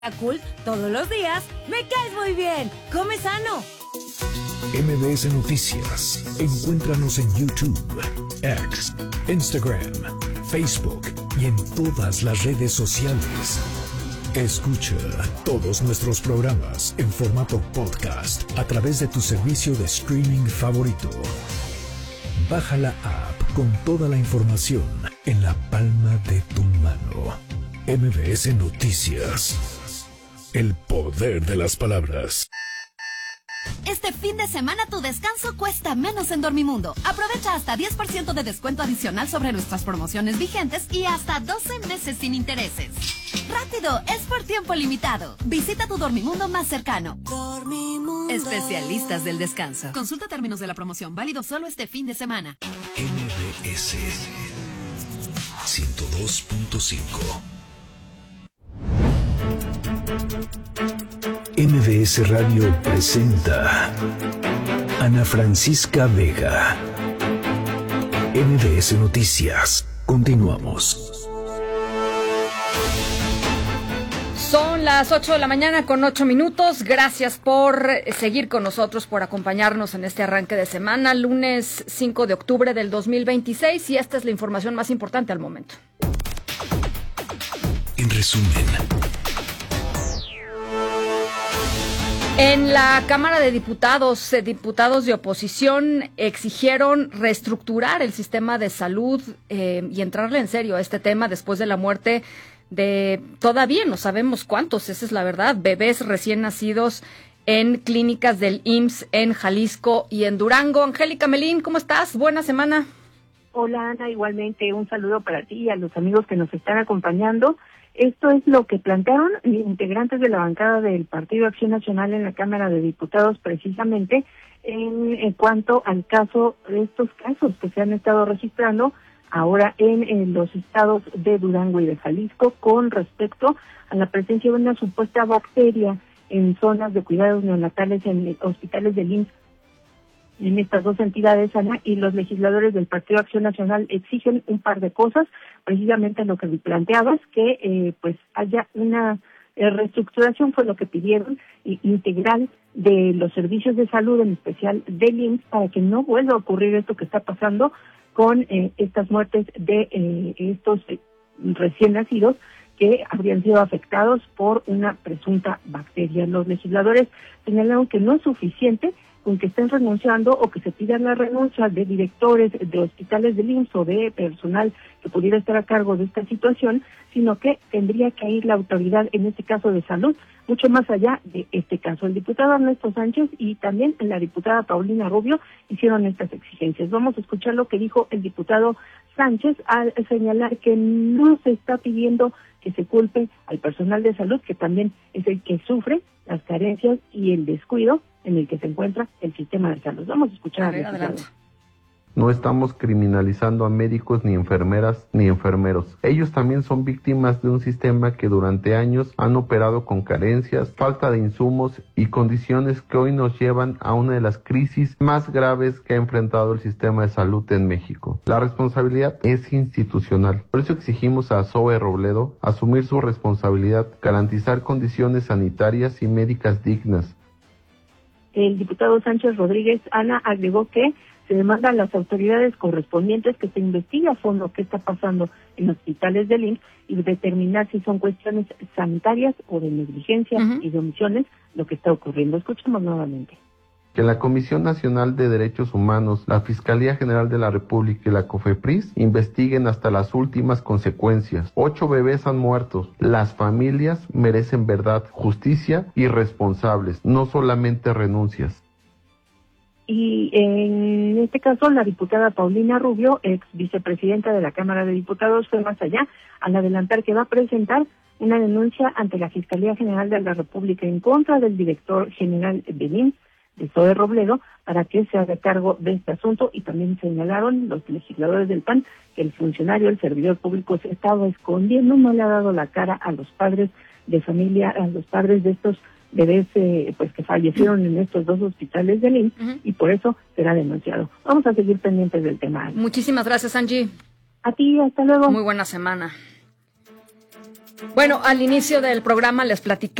Cool todos los días, me caes muy bien. Come sano. MBS Noticias. Encuéntranos en YouTube, X, Instagram, Facebook y en todas las redes sociales. Escucha todos nuestros programas en formato podcast a través de tu servicio de streaming favorito. Baja la app con toda la información en la palma de tu mano. MBS Noticias. El poder de las palabras. Este fin de semana tu descanso cuesta menos en Dormimundo. Aprovecha hasta 10% de descuento adicional sobre nuestras promociones vigentes y hasta 12 meses sin intereses. ¡Rápido! Es por tiempo limitado. Visita tu Dormimundo más cercano. Dormimundo. Especialistas del descanso. Consulta términos de la promoción. Válido solo este fin de semana. MBS 102.5. MBS Radio presenta Ana Francisca Vega. MBS Noticias. Continuamos. Son las 8 de la mañana con 8 minutos. Gracias por seguir con nosotros, por acompañarnos en este arranque de semana, lunes 5 de octubre del 2026. Y esta es la información más importante al momento. En resumen. En la Cámara de Diputados, diputados de oposición exigieron reestructurar el sistema de salud y entrarle en serio a este tema después de la muerte de, todavía no sabemos cuántos, esa es la verdad, bebés recién nacidos en clínicas del IMSS en Jalisco y en Durango. Angélica Melín, ¿cómo estás? Buena semana. Hola, Ana, igualmente un saludo para ti y a los amigos que nos están acompañando. Esto es lo que plantearon integrantes de la bancada del Partido Acción Nacional en la Cámara de Diputados, precisamente en cuanto al caso, estos casos que se han estado registrando ahora en los estados de Durango y de Jalisco con respecto a la presencia de una supuesta bacteria en zonas de cuidados neonatales en hospitales del IMSS. En estas dos entidades, Ana, y los legisladores del Partido Acción Nacional exigen un par de cosas, precisamente lo que planteabas, que pues haya una reestructuración, fue lo que pidieron, integral de los servicios de salud, en especial del IMSS, para que no vuelva a ocurrir esto que está pasando con estas muertes de estos recién nacidos que habrían sido afectados por una presunta bacteria. Los legisladores señalaron que no es suficiente con que estén renunciando o que se pidan la renuncia de directores de hospitales del IMSS o de personal que pudiera estar a cargo de esta situación, sino que tendría que ir la autoridad, en este caso de salud, mucho más allá de este caso. El diputado Ernesto Sánchez y también la diputada Paulina Rubio hicieron estas exigencias. Vamos a escuchar lo que dijo el diputado Sánchez al señalar que no se está pidiendo que se culpe al personal de salud, que también es el que sufre las carencias y el descuido en el que se encuentra el sistema de salud. Vamos a escuchar al diputado. No estamos criminalizando a médicos, ni enfermeras, ni enfermeros. Ellos también son víctimas de un sistema que durante años han operado con carencias, falta de insumos y condiciones que hoy nos llevan a una de las crisis más graves que ha enfrentado el sistema de salud en México. La responsabilidad es institucional. Por eso exigimos a Zoe Robledo asumir su responsabilidad, garantizar condiciones sanitarias y médicas dignas. El diputado Sánchez Rodríguez, Ana, agregó que se demanda a las autoridades correspondientes que se investigue a fondo qué está pasando en hospitales del IMSS y determinar si son cuestiones sanitarias o de negligencia y de omisiones lo que está ocurriendo. Escuchemos nuevamente. Que la Comisión Nacional de Derechos Humanos, la Fiscalía General de la República y la COFEPRIS investiguen hasta las últimas consecuencias. 8 bebés han muerto. Las familias merecen verdad, justicia y responsables, no solamente renuncias. Y en este caso, la diputada Paulina Rubio, ex vicepresidenta de la Cámara de Diputados, fue más allá al adelantar que va a presentar una denuncia ante la Fiscalía General de la República en contra del director general de IMSS, de Zoe Robledo, para que se haga cargo de este asunto. Y también señalaron los legisladores del PAN que el funcionario, el servidor público, se estaba escondiendo, no le ha dado la cara a los padres de familia, a los padres de estos bebés pues que fallecieron en estos dos hospitales del IMSS, y por eso será denunciado. Vamos a seguir pendientes del tema. Muchísimas gracias, Angie. A ti, hasta luego. Muy buena semana. Bueno, al inicio del programa les platiqué